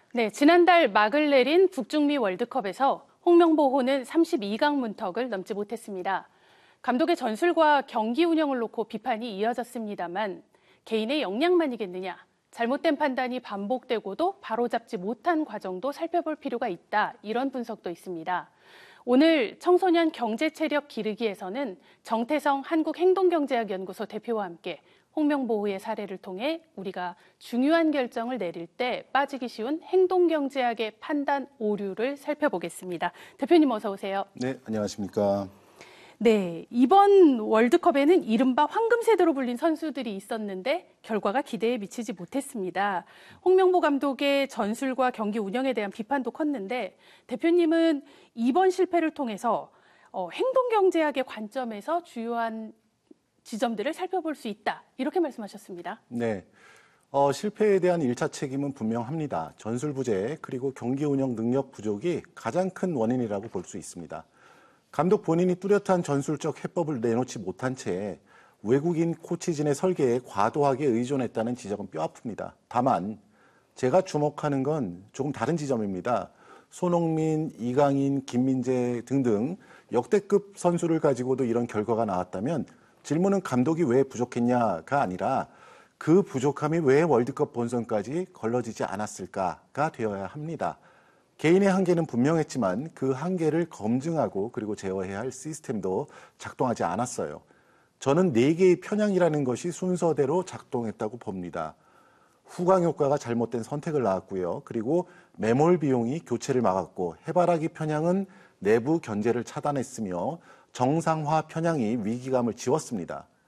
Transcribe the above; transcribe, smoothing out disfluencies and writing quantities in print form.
네, 지난달 막을 내린 북중미 월드컵에서 홍명보호는 32강 문턱을 넘지 못했습니다. 감독의 전술과 경기 운영을 놓고 비판이 이어졌습니다만 개인의 역량만이겠느냐, 잘못된 판단이 반복되고도 바로잡지 못한 과정도 살펴볼 필요가 있다, 이런 분석도 있습니다. 오늘 청소년 경제체력 기르기에서는 정태성 한국행동경제학연구소 대표와 함께 홍명보호의 사례를 통해 우리가 중요한 결정을 내릴 때 빠지기 쉬운 행동경제학의 판단 오류를 살펴보겠습니다. 대표님 어서 오세요. 네, 안녕하십니까. 네, 이번 월드컵에는 이른바 황금세대로 불린 선수들이 있었는데 결과가 기대에 미치지 못했습니다. 홍명보 감독의 전술과 경기 운영에 대한 비판도 컸는데 대표님은 이번 실패를 통해서 행동경제학의 관점에서 주요한 지점들을 살펴볼 수 있다, 이렇게 말씀하셨습니다. 네, 실패에 대한 1차 책임은 분명합니다. 전술 부재 그리고 경기 운영 능력 부족이 가장 큰 원인이라고 볼 수 있습니다. 감독 본인이 뚜렷한 전술적 해법을 내놓지 못한 채 외국인 코치진의 설계에 과도하게 의존했다는 지적은 뼈아픕니다. 다만 제가 주목하는 건 조금 다른 지점입니다. 손흥민, 이강인, 김민재 등등 역대급 선수를 가지고도 이런 결과가 나왔다면 질문은 감독이 왜 부족했냐가 아니라 그 부족함이 왜 월드컵 본선까지 걸러지지 않았을까가 되어야 합니다. 개인의 한계는 분명했지만 그 한계를 검증하고 그리고 제어해야 할 시스템도 작동하지 않았어요. 저는 4개의 편향이라는 것이 순서대로 작동했다고 봅니다. 후광 효과가 잘못된 선택을 낳았고요. 그리고 매몰 비용이 교체를 막았고, 해바라기 편향은 내부 견제를 차단했으며 정상화 편향이 위기감을 지웠습니다.